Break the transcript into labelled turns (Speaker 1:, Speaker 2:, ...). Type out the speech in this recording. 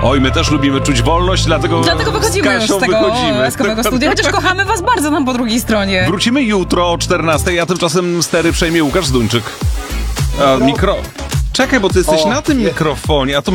Speaker 1: Oj, my też lubimy czuć wolność, dlatego
Speaker 2: wychodzimy już z tego laskowego studia, chociaż kochamy was bardzo tam po drugiej stronie.
Speaker 1: Wrócimy jutro o 14:00, a tymczasem stery przejmie Łukasz Zduńczyk. Czekaj, bo ty jesteś na tym mikrofonie, a to